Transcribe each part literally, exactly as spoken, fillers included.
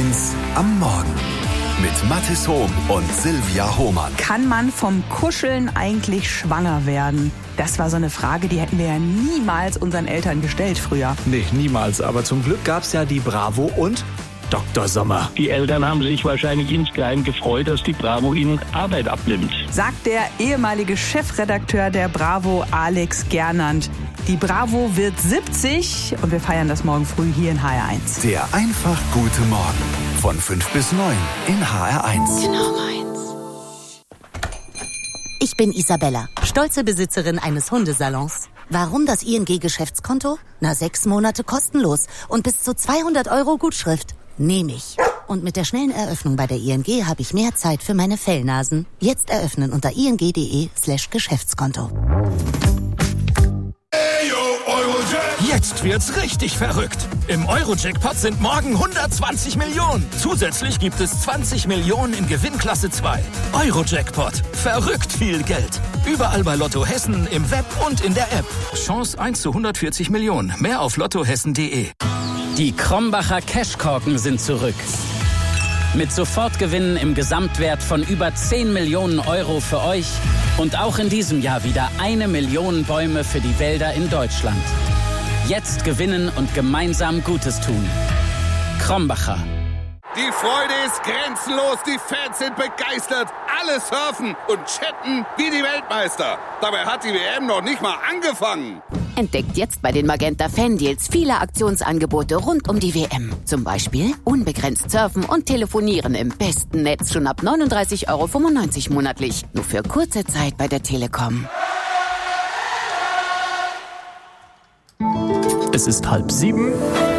eins am Morgen mit Mathis Hohm und Silvia Hohmann. Kann man vom Kuscheln eigentlich schwanger werden? Das war so eine Frage, die hätten wir ja niemals unseren Eltern gestellt früher. Nee, niemals. Aber zum Glück gab's ja die Bravo und Doktor Sommer. Die Eltern haben sich wahrscheinlich insgeheim gefreut, dass die Bravo ihnen Arbeit abnimmt. Sagt der ehemalige Chefredakteur der Bravo, Alex Gernand. Die Bravo wird siebzig und wir feiern das morgen früh hier in H R eins. Der einfach gute Morgen von fünf bis neun in H R eins. Genau meins. Ich bin Isabella, stolze Besitzerin eines Hundesalons. Warum das I N G-Geschäftskonto? Na, sechs Monate kostenlos und bis zu zweihundert Euro Gutschrift. Nehme ich. Und mit der schnellen Eröffnung bei der I N G habe ich mehr Zeit für meine Fellnasen. Jetzt eröffnen unter ing.de slash Geschäftskonto. Jetzt wird's richtig verrückt. Im Euro-Jackpot sind morgen hundertzwanzig Millionen. Zusätzlich gibt es zwanzig Millionen in Gewinnklasse zwei. Euro-Jackpot. Verrückt viel Geld. Überall bei Lotto Hessen, im Web und in der App. Chance eins zu hundertvierzig Millionen. Mehr auf lottohessen punkt de. Die Krombacher Cashkorken sind zurück. Mit Sofortgewinnen im Gesamtwert von über zehn Millionen Euro für euch und auch in diesem Jahr wieder eine Million Bäume für die Wälder in Deutschland. Jetzt gewinnen und gemeinsam Gutes tun. Krombacher. Die Freude ist grenzenlos, die Fans sind begeistert, alle surfen und chatten wie die Weltmeister. Dabei hat die W M noch nicht mal angefangen. Entdeckt jetzt bei den Magenta Fan-Deals viele Aktionsangebote rund um die W M. Zum Beispiel unbegrenzt surfen und telefonieren im besten Netz schon ab neununddreißig Euro fünfundneunzig monatlich. Nur für kurze Zeit bei der Telekom. Es ist halb sieben.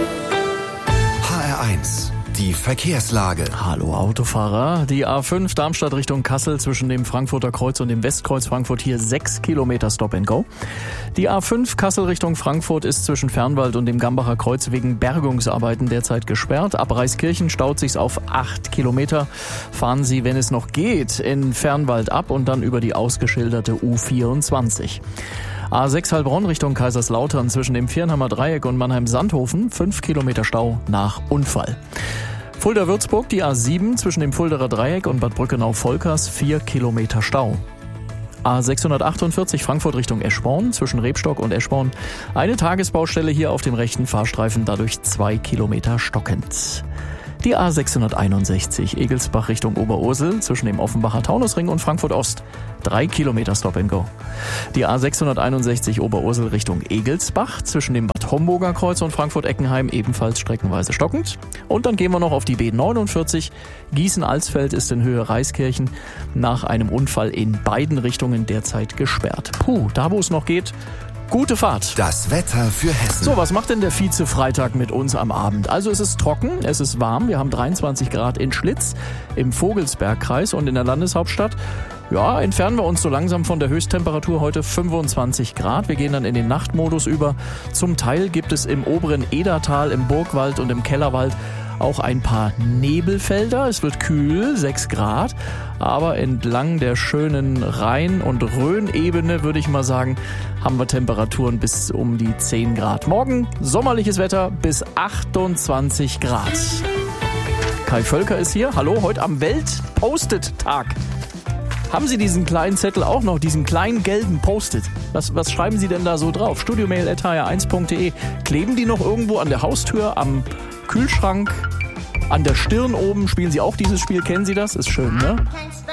H R eins. Die Verkehrslage. Hallo Autofahrer. Die A fünf Darmstadt Richtung Kassel zwischen dem Frankfurter Kreuz und dem Westkreuz Frankfurt hier sechs Kilometer Stop and Go. Die A fünf Kassel Richtung Frankfurt ist zwischen Fernwald und dem Gambacher Kreuz wegen Bergungsarbeiten derzeit gesperrt. Ab Reiskirchen staut sich's auf acht Kilometer. Fahren Sie, wenn es noch geht, in Fernwald ab und dann über die ausgeschilderte U vierundzwanzig. A sechs Heilbronn Richtung Kaiserslautern zwischen dem Viernheimer Dreieck und Mannheim-Sandhofen, fünf Kilometer Stau nach Unfall. Fulda-Würzburg, die A sieben zwischen dem Fulderer Dreieck und Bad Brückenau-Volkers, vier Kilometer Stau. A sechshundertachtundvierzig Frankfurt Richtung Eschborn zwischen Rebstock und Eschborn, eine Tagesbaustelle hier auf dem rechten Fahrstreifen, dadurch zwei Kilometer stockend. Die A sechshunderteinundsechzig Egelsbach Richtung Oberursel zwischen dem Offenbacher Taunusring und Frankfurt Ost. Drei Kilometer Stop and Go. Die A sechshunderteinundsechzig Oberursel Richtung Egelsbach zwischen dem Bad Homburger Kreuz und Frankfurt-Eckenheim ebenfalls streckenweise stockend. Und dann gehen wir noch auf die B neunundvierzig. Gießen-Alsfeld ist in Höhe Reiskirchen nach einem Unfall in beiden Richtungen derzeit gesperrt. Puh, da wo es noch geht, gute Fahrt. Das Wetter für Hessen. So, was macht denn der Vize-Freitag mit uns am Abend? Also es ist trocken, es ist warm, wir haben dreiundzwanzig Grad in Schlitz im Vogelsbergkreis und in der Landeshauptstadt. Ja, entfernen wir uns so langsam von der Höchsttemperatur heute fünfundzwanzig Grad. Wir gehen dann in den Nachtmodus über. Zum Teil gibt es im oberen Edertal, im Burgwald und im Kellerwald auch ein paar Nebelfelder. Es wird kühl, sechs Grad. Aber entlang der schönen Rhein- und Rhön-Ebene, würde ich mal sagen, haben wir Temperaturen bis um die zehn Grad. Morgen sommerliches Wetter bis achtundzwanzig Grad. Kai Völker ist hier. Hallo, heute am Welt-Post-it-Tag. Haben Sie diesen kleinen Zettel auch noch, diesen kleinen gelben Post-it? Was, was schreiben Sie denn da so drauf? studiomail at h r eins punkt de. Kleben die noch irgendwo an der Haustür, am Kühlschrank, an der Stirn oben? Spielen Sie auch dieses Spiel? Kennen Sie das? Ist schön, ne?